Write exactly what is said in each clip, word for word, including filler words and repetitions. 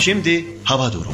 Şimdi hava durumu.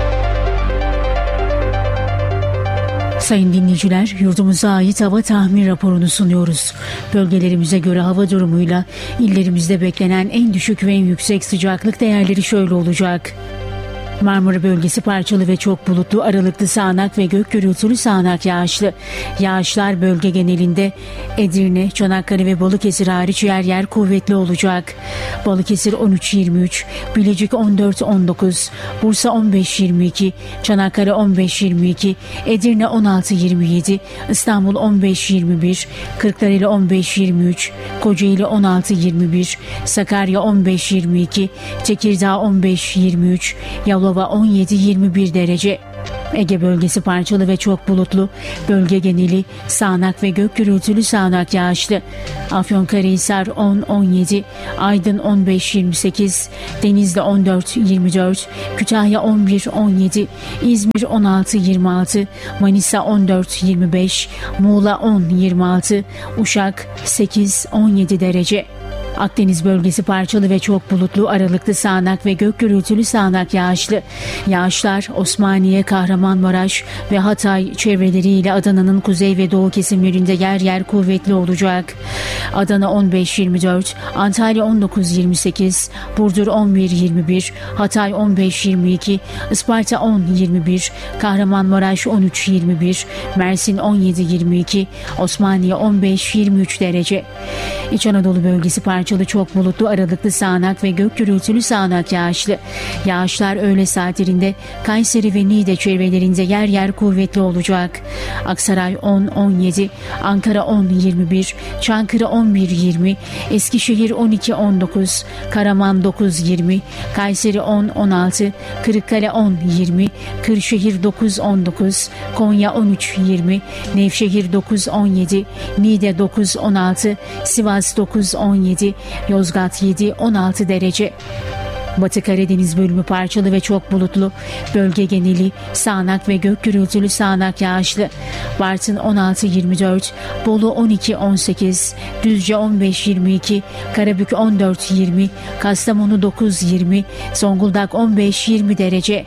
Sayın dinleyiciler, yurdumuza ait hava tahmin raporunu sunuyoruz. Bölgelerimize göre hava durumuyla illerimizde beklenen en düşük ve en yüksek sıcaklık değerleri şöyle olacak. Marmara bölgesi parçalı ve çok bulutlu, aralıklı sağanak ve gök gürültülü sağanak yağışlı. Yağışlar bölge genelinde Edirne, Çanakkale ve Balıkesir hariç yer yer kuvvetli olacak. Balıkesir on üç yirmi üç, Bilecik on dört on dokuz, Bursa on beş yirmi iki, Çanakkale on beş yirmi iki, Edirne on altı yirmi yedi, İstanbul on beş yirmi bir, Kırklareli on beş yirmi üç, Kocaeli on altı yirmi bir, Sakarya on beş yirmi iki, Tekirdağ on beş yirmi üç, Yalova on yedi yirmi bir derece. Ege bölgesi parçalı ve çok bulutlu, bölge geneli sağanak ve gök gürültülü sağanak yağışlı. Afyonkarahisar on on yedi, Aydın on beş yirmi sekiz, Denizli on dört yirmi dört, Kütahya on bir on yedi, İzmir on altı yirmi altı, Manisa on dört yirmi beş, Muğla on yirmi altı, Uşak sekiz on yedi derece. Akdeniz bölgesi parçalı ve çok bulutlu, aralıklı sağanak ve gök gürültülü sağanak yağışlı. Yağışlar Osmaniye, Kahramanmaraş ve Hatay çevreleriyle Adana'nın kuzey ve doğu kesimlerinde yer yer kuvvetli olacak. Adana on beş yirmi dört, Antalya on dokuz yirmi sekiz, Burdur on bir yirmi bir, Hatay on beş yirmi iki, Isparta on yirmi bir, Kahramanmaraş on üç yirmi bir, Mersin on yedi yirmi iki, Osmaniye on beş yirmi üç derece. İç Anadolu bölgesi parçalı çok bulutlu, aralıklı sağanak ve gök gürültülü sağanak yağışlı. Yağışlar öğle saatlerinde Kayseri ve Niğde çevrelerinde yer yer kuvvetli olacak. Aksaray on on yedi, Ankara on yirmi bir, Çankırı on bir yirmi, Eskişehir on iki on dokuz, Karaman dokuz yirmi, Kayseri on on altı, Kırıkkale on yirmi, Kırşehir dokuz on dokuz, Konya on üç yirmi, Nevşehir dokuz on yedi, Niğde dokuz on altı, Sivas dokuz on yedi, Yozgat yedi on altı derece. Batı Karadeniz bölümü parçalı ve çok bulutlu, bölge geneli sağanak ve gök gürültülü sağanak yağışlı. Bartın on altı yirmi dört, Bolu on iki on sekiz, Düzce on beş yirmi iki, Karabük on dört yirmi, Kastamonu dokuz yirmi, Zonguldak on beş yirmi derece.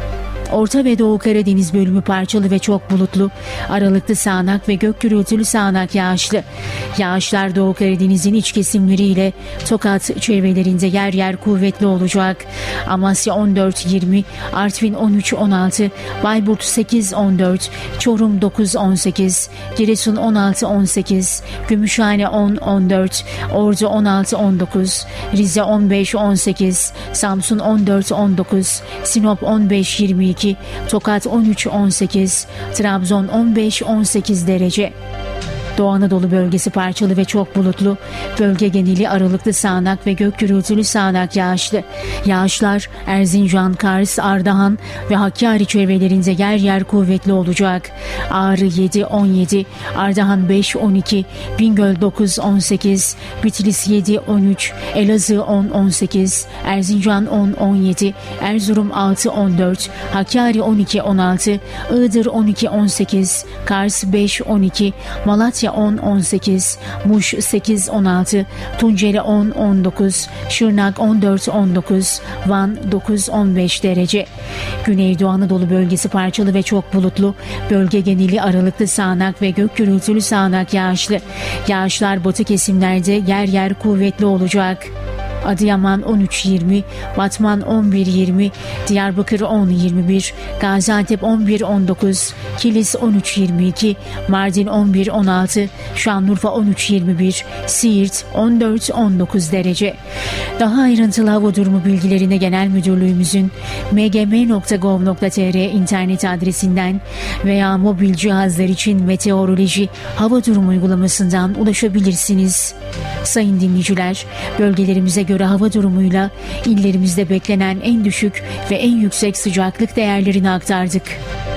Orta ve Doğu Karadeniz bölümü parçalı ve çok bulutlu, aralıklı sağanak ve gök gürültülü sağanak yağışlı. Yağışlar Doğu Karadeniz'in iç kesimleriyle Tokat çevrelerinde yer yer kuvvetli olacak. Amasya on dört yirmi, Artvin on üç on altı, Bayburt sekiz on dört, Çorum dokuz on sekiz, Giresun on altı on sekiz, Gümüşhane on on dört, Ordu on altı on dokuz, Rize on beş on sekiz, Samsun on dört on dokuz, Sinop on beş yirmi iki, Tokat on üç on sekiz, Trabzon on beş on sekiz derece. Doğu Anadolu bölgesi parçalı ve çok bulutlu, bölge geneli aralıklı sağanak ve gök gürültülü sağanak yağışlı. Yağışlar Erzincan, Kars, Ardahan ve Hakkari çevrelerinde yer yer kuvvetli olacak. Ağrı yedi on yedi, Ardahan beş on iki, Bingöl dokuz on sekiz, Bitlis yedi on üç, Elazığ on on sekiz, Erzincan on on yedi, Erzurum altı on dört, Hakkari on iki on altı, Iğdır on iki on sekiz, Kars beş on iki, Malatya on on sekiz, Muş sekiz on altı, Tunceli on on dokuz, Şırnak on dört on dokuz, Van dokuz on beş derece. Güneydoğu Anadolu bölgesi parçalı ve çok bulutlu, bölge geneli aralıklı sağanak ve gök gürültülü sağanak yağışlı. Yağışlar batı kesimlerde yer yer kuvvetli olacak. Adıyaman on üç yirmi, Batman on bir yirmi, Diyarbakır on yirmi bir, Gaziantep on bir on dokuz, Kilis on üç yirmi iki, Mardin on bir on altı, Şanlıurfa on üç yirmi bir, Siirt on dört on dokuz derece. Daha ayrıntılı hava durumu bilgilerine Genel Müdürlüğümüzün m g m nokta gov nokta t r internet adresinden veya mobil cihazlar için meteoroloji hava durumu uygulamasından ulaşabilirsiniz. Sayın dinleyiciler, bölgelerimize göre hava durumuyla illerimizde beklenen en düşük ve en yüksek sıcaklık değerlerini aktardık.